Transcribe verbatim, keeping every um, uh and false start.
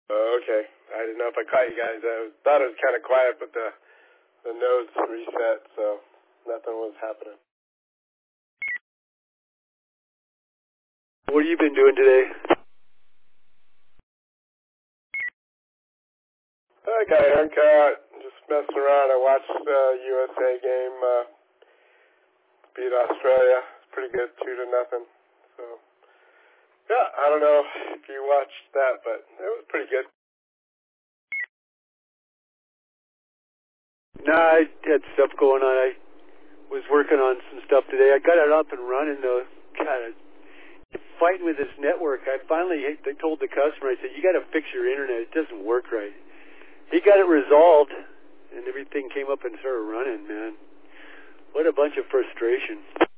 Oh, okay. I didn't know if I caught you guys. I thought it was kind of quiet, but the the nodes reset, so nothing was happening. What have you been doing today? I got a haircut, just messing around. I watched the U S A game uh, beat Australia. It's pretty good, two to nothing. So, yeah, I don't know if you watched that, but it was pretty good. No, I had stuff going on. I was working on some stuff today. I got it up and running, though. God, I'm fighting with this network. I finally I told the customer, I said, you got to fix your internet. It doesn't work right. He got it resolved, and everything came up and started running, man. What a bunch of frustration.